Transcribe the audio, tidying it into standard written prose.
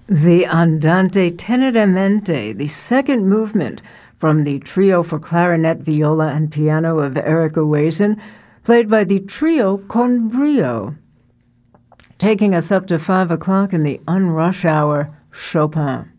The Andante teneramente, the second movement from the Trio for Clarinet, Viola, and Piano of Eric Owasin, played by the Trio con Brio. Taking us up to 5 o'clock in the unrush hour, Chopin.